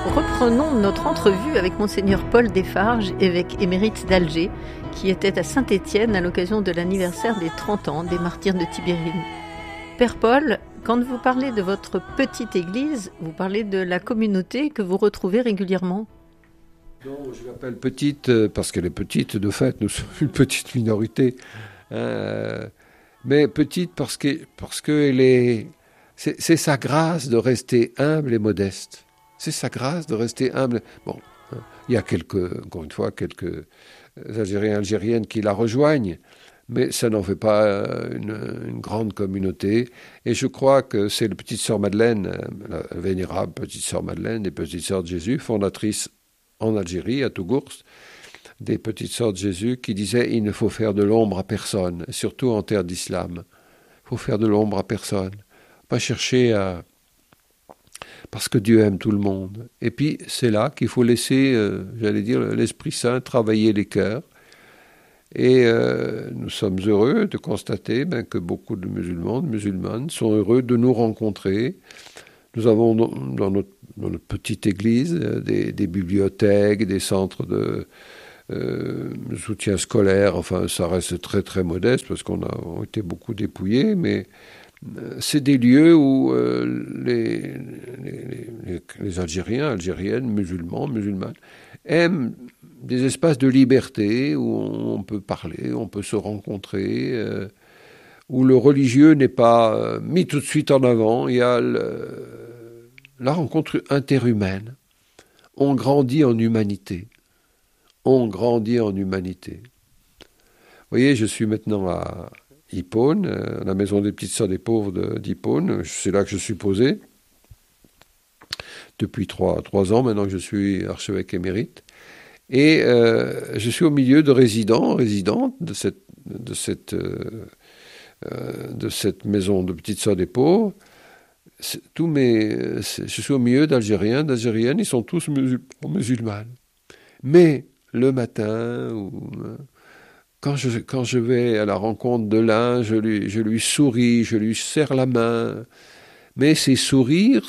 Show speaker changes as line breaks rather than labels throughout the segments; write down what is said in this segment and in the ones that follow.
Reprenons notre entrevue avec Monseigneur Paul Desfarges, évêque émérite d'Alger, qui était à Saint-Étienne à l'occasion de l'anniversaire des 30 ans des martyrs de Tibérine. Père Paul, quand vous parlez de votre petite église, vous parlez de la communauté que vous retrouvez régulièrement?
Non, je l'appelle petite parce qu'elle est petite, de fait, nous sommes une petite minorité. Mais petite parce qu'elle est... C'est sa grâce de rester humble et modeste. C'est sa grâce de rester humble. Bon, il y a encore une fois, quelques Algériens, Algériennes qui la rejoignent, mais ça n'en fait pas une grande communauté. Et je crois que c'est la petite sœur Madeleine, la vénérable petite sœur Madeleine, des petites sœurs de Jésus, fondatrice en Algérie, à Tougours, des petites sœurs de Jésus, qui disaient « il ne faut faire de l'ombre à personne », surtout en terre d'islam. Il faut faire de l'ombre à personne. Pas chercher à... Parce que Dieu aime tout le monde. Et puis, c'est là qu'il faut laisser, l'Esprit Saint travailler les cœurs. Et nous sommes heureux de constater que beaucoup de musulmans, de musulmanes, sont heureux de nous rencontrer. Nous avons dans notre petite église des bibliothèques, des centres de soutien scolaire. Enfin, ça reste très très modeste parce qu'on a été beaucoup dépouillés, mais c'est des lieux où les Algériens, Algériennes, musulmans, musulmanes aiment des espaces de liberté où on peut parler, on peut se rencontrer, où le religieux n'est pas mis tout de suite en avant. Il y a la rencontre interhumaine. On grandit en humanité. On grandit en humanité. Vous voyez, je suis maintenant à Hippone, la maison des petites sœurs des pauvres d'Hippone. C'est là que je suis posé. Depuis 3 ans maintenant que je suis archevêque émérite. Et je suis au milieu de résidentes de cette maison de petites sœurs des pauvres. Je suis au milieu d'Algériennes, ils sont tous musulmanes. Mais le matin, quand je vais à la rencontre de l'un, je lui souris, je lui serre la main. Mais ces sourires,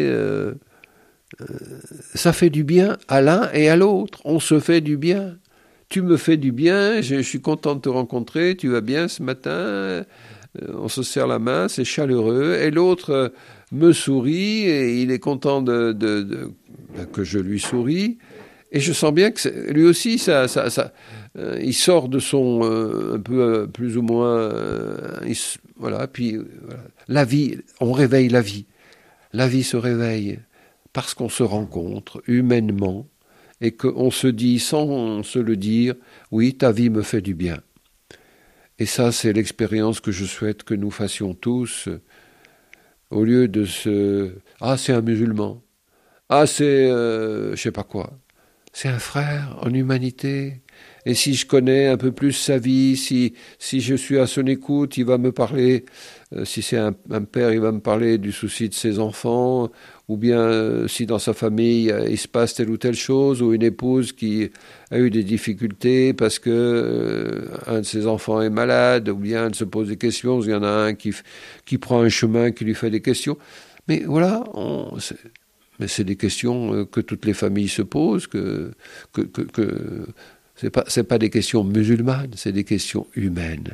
ça fait du bien à l'un et à l'autre. On se fait du bien. Tu me fais du bien, je suis content de te rencontrer, tu vas bien ce matin, on se serre la main, c'est chaleureux. Et l'autre me sourit et il est content que je lui souris. Et je sens bien que lui aussi, il sort de son un peu plus ou moins... voilà, puis voilà. La vie, on réveille la vie. La vie se réveille parce qu'on se rencontre humainement et qu'on se dit, sans se le dire, oui, ta vie me fait du bien. Et ça, c'est l'expérience que je souhaite que nous fassions tous, au lieu de ah, c'est un musulman. Ah, c'est... je sais pas quoi. C'est un frère en humanité. Et si je connais un peu plus sa vie, si je suis à son écoute, il va me parler, si c'est un père, il va me parler du souci de ses enfants, ou bien si dans sa famille, il se passe telle ou telle chose, ou une épouse qui a eu des difficultés parce que un de ses enfants est malade, ou bien elle se pose des questions, il y en a un qui prend un chemin qui lui fait des questions. Mais voilà, mais c'est des questions que toutes les familles se posent, que c'est pas des questions musulmanes, c'est des questions humaines.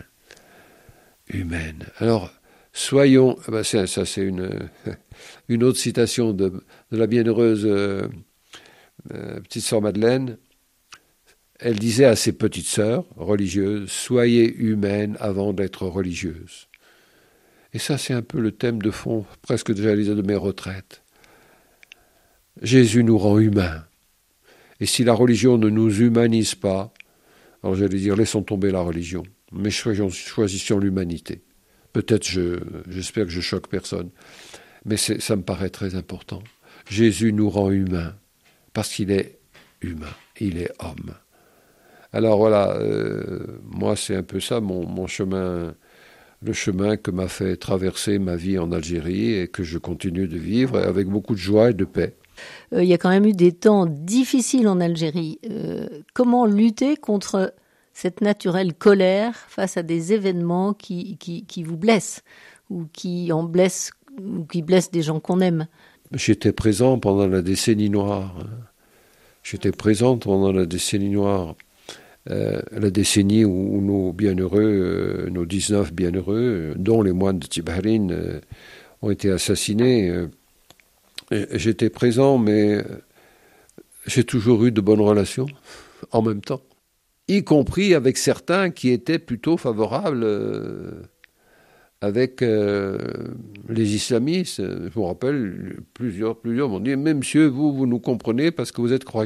Alors, soyons... ça c'est une autre citation de la bienheureuse petite sœur Madeleine. Elle disait à ses petites sœurs religieuses, « Soyez humaines avant d'être religieuses ». Et ça, c'est un peu le thème de fond, presque déjà de mes retraites. Jésus nous rend humains. Et si la religion ne nous humanise pas, alors j'allais dire, laissons tomber la religion, mais choisissons l'humanité. Peut-être, j'espère que je choque personne, mais ça me paraît très important. Jésus nous rend humains, parce qu'il est humain, il est homme. Alors voilà, moi c'est un peu ça, mon chemin, le chemin que m'a fait traverser ma vie en Algérie et que je continue de vivre avec beaucoup de joie et de paix.
Il y a quand même eu des temps difficiles en Algérie. Comment lutter contre cette naturelle colère face à des événements qui vous blessent ou qui blessent des gens qu'on aime?
J'étais présent pendant la décennie noire. J'étais présent pendant la décennie noire. La décennie où nos bienheureux, nos 19 bienheureux, dont les moines de Tibharin, ont été assassinés. J'étais présent, mais j'ai toujours eu de bonnes relations en même temps, y compris avec certains qui étaient plutôt favorables avec les islamistes. Je me rappelle, plusieurs m'ont dit « Mais monsieur, vous nous comprenez parce que vous êtes croyants. »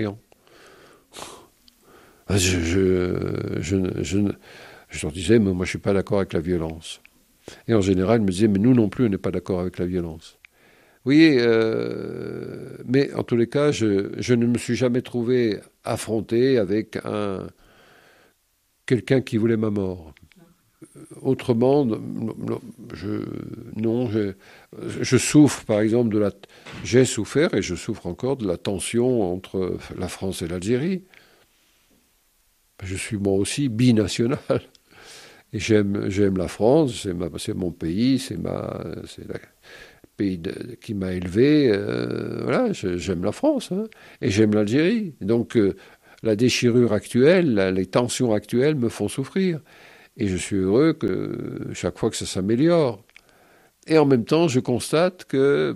Je leur disais « Mais moi, je ne suis pas d'accord avec la violence. » Et en général, ils me disaient « Mais nous non plus, on n'est pas d'accord avec la violence. » Vous voyez, mais en tous les cas, je ne me suis jamais trouvé affronté avec quelqu'un qui voulait ma mort. Autrement, je souffre, par exemple, j'ai souffert et je souffre encore de la tension entre la France et l'Algérie. Je suis moi aussi binational. Et j'aime la France, c'est mon pays, c'est le pays qui m'a élevé. Voilà, j'aime la France, hein, et j'aime l'Algérie. Donc, la déchirure actuelle, les tensions actuelles me font souffrir. Et je suis heureux que chaque fois que ça s'améliore. Et en même temps, je constate que,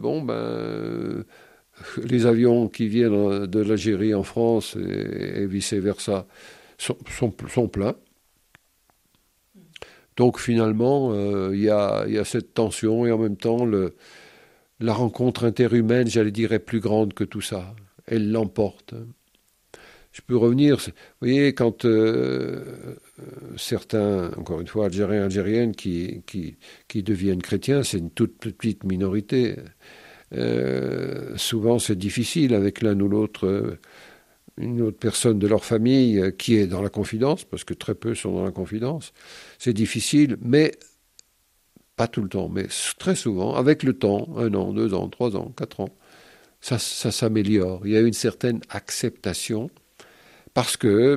les avions qui viennent de l'Algérie en France et vice-versa sont pleins. Donc finalement, il y a cette tension et en même temps, la rencontre interhumaine, j'allais dire, est plus grande que tout ça. Elle l'emporte. Je peux revenir, vous voyez, quand certains, encore une fois, Algériens, Algériennes, qui deviennent chrétiens, c'est une toute petite minorité. Souvent, c'est difficile avec l'un ou l'autre, une autre personne de leur famille qui est dans la confidence, parce que très peu sont dans la confidence. C'est difficile, mais pas tout le temps, mais très souvent, avec le temps, 1 an, 2 ans, 3 ans, 4 ans, ça s'améliore. Il y a une certaine acceptation. Parce que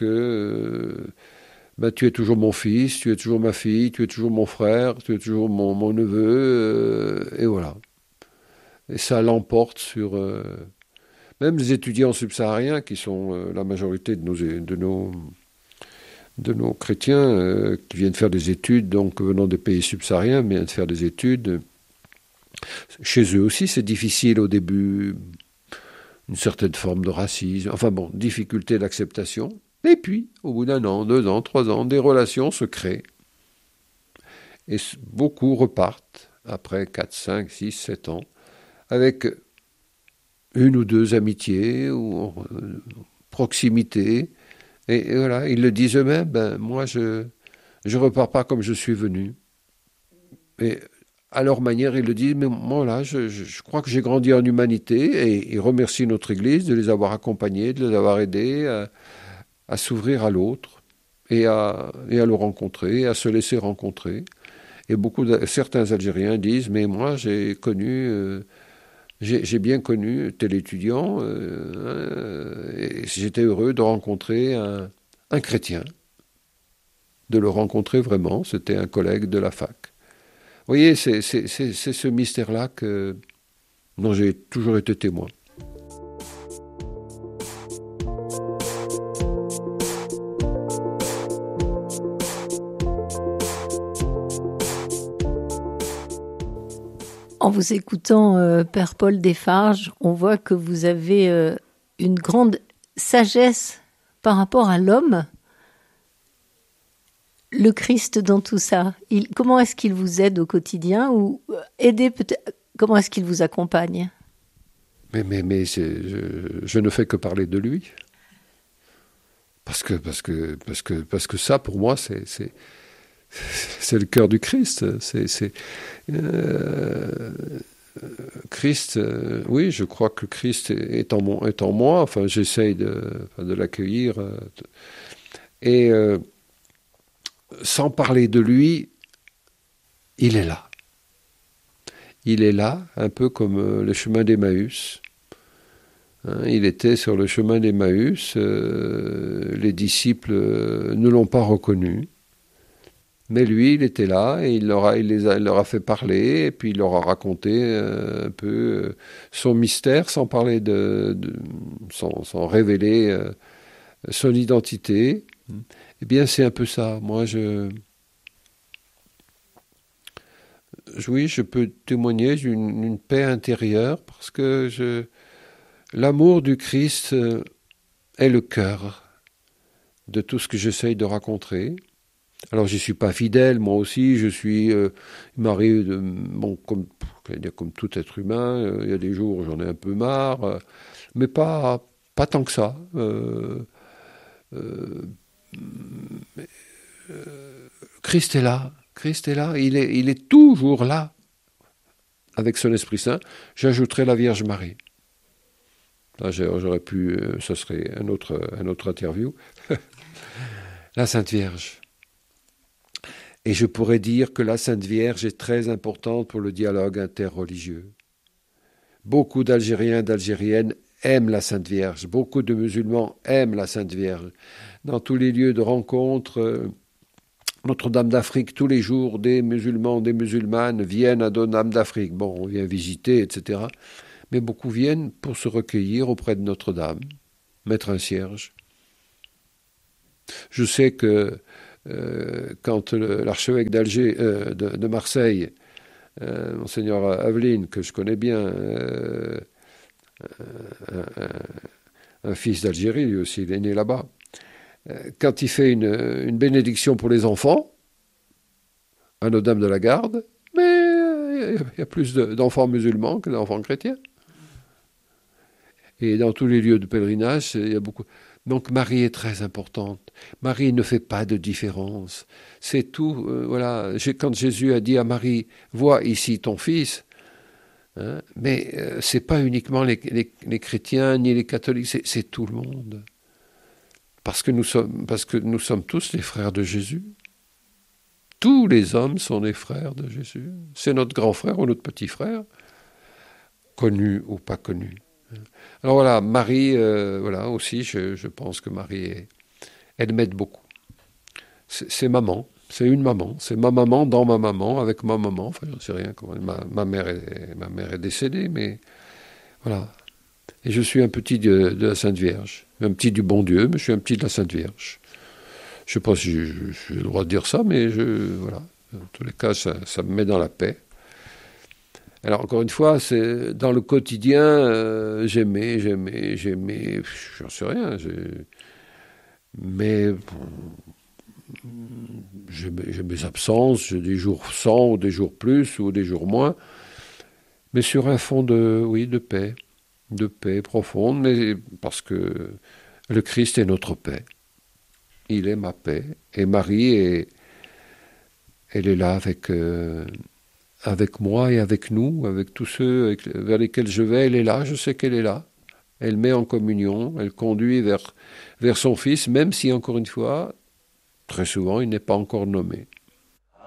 tu es toujours mon fils, tu es toujours ma fille, tu es toujours mon frère, tu es toujours mon neveu, et voilà. Et ça l'emporte sur... même les étudiants subsahariens, qui sont la majorité de nos chrétiens, qui viennent faire des études, donc venant des pays subsahariens, viennent faire des études. Chez eux aussi, c'est difficile au début... une certaine forme de racisme, difficulté d'acceptation. Et puis, au bout d'1 an, 2 ans, 3 ans, des relations se créent. Et beaucoup repartent, après 4, 5, 6, 7 ans, avec 1 ou 2 amitiés, ou proximité. Et voilà, ils le disent eux-mêmes, moi, je repars pas comme je suis venu. Et à leur manière, ils le disent, mais moi là, je crois que j'ai grandi en humanité, et ils remercient notre Église de les avoir accompagnés, de les avoir aidés à s'ouvrir à l'autre, et à le rencontrer, à se laisser rencontrer. Et certains Algériens disent, mais moi j'ai bien connu tel étudiant, et j'étais heureux de rencontrer un chrétien, de le rencontrer vraiment, c'était un collègue de la fac. Vous voyez, c'est ce mystère-là dont j'ai toujours été témoin.
En vous écoutant, Père Paul Desfarges, on voit que vous avez une grande sagesse par rapport à l'homme. Le Christ dans tout ça, comment est-ce qu'il vous aide au quotidien ou comment est-ce qu'il vous accompagne?
Mais je ne fais que parler de lui. Parce que ça, pour moi, c'est le cœur du Christ. Christ, oui, je crois que Christ est en moi. Enfin, j'essaye de l'accueillir. Et sans parler de lui, il est là. Il est là, un peu comme le chemin d'Emmaüs. Il était sur le chemin d'Emmaüs, les disciples ne l'ont pas reconnu. Mais lui, il était là et il leur a fait parler et puis il leur a raconté un peu son mystère sans parler sans révéler son identité. Eh bien, c'est un peu ça. Moi, oui, je peux témoigner d'une paix intérieure parce que l'amour du Christ est le cœur de tout ce que j'essaye de raconter. Alors, je ne suis pas fidèle, moi aussi, il m'arrive comme tout être humain, il y a des jours où j'en ai un peu marre, mais pas tant que ça. Christ est là, il est toujours là, avec son Esprit Saint. J'ajouterai la Vierge Marie. Là, j'aurais pu, ce serait un autre interview. La Sainte Vierge. Et je pourrais dire que la Sainte Vierge est très importante pour le dialogue interreligieux. Beaucoup d'Algériens, d'Algériennes aiment la Sainte Vierge. Beaucoup de musulmans aiment la Sainte Vierge. Dans tous les lieux de rencontre, Notre-Dame d'Afrique, tous les jours, des musulmans, des musulmanes viennent à Notre-Dame d'Afrique. Bon, on vient visiter, etc. Mais beaucoup viennent pour se recueillir auprès de Notre-Dame, mettre un cierge. Je sais que quand l'archevêque d'Alger, de Marseille, Monseigneur Aveline, que je connais bien, un fils d'Algérie, lui aussi, il est né là-bas, quand il fait une bénédiction pour les enfants, à Notre-Dame de la Garde, mais il y a plus d'enfants musulmans que d'enfants chrétiens. Et dans tous les lieux de pèlerinage, il y a beaucoup. Donc Marie est très importante. Marie ne fait pas de différence. C'est tout. Voilà. Quand Jésus a dit à Marie, vois ici ton fils, hein, mais c'est pas uniquement les chrétiens ni les catholiques, c'est tout le monde. Parce que nous sommes tous les frères de Jésus. Tous les hommes sont les frères de Jésus. C'est notre grand frère ou notre petit frère, connu ou pas connu. Alors voilà, Marie, voilà aussi, je pense que Marie, elle m'aide beaucoup. C'est maman, c'est une maman, c'est ma maman dans ma maman, avec ma maman, enfin j'en sais rien, ma mère est décédée, mais voilà. Et je suis un petit de la Sainte Vierge, un petit du bon Dieu, mais je suis un petit de la Sainte Vierge. Je ne sais pas si j'ai le droit de dire ça, mais voilà. En tous les cas, ça me met dans la paix. Alors, encore une fois, c'est dans le quotidien, j'aimais, j'en sais rien. Mais j'ai mes absences, j'ai des jours sans, ou des jours plus, ou des jours moins. Mais sur un fond de paix profonde, mais parce que le Christ est notre paix. Il est ma paix. Et Marie, elle est là avec moi et avec nous, avec tous ceux vers lesquels je vais. Elle est là, je sais qu'elle est là. Elle met en communion, elle conduit vers son Fils, même si, encore une fois, très souvent, il n'est pas encore nommé.